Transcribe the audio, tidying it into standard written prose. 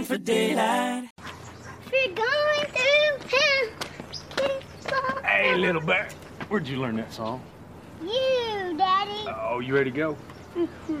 for daylight. We're going through hell. Hey, little bear. Where'd you learn that song? You, Daddy. Oh, you ready to go?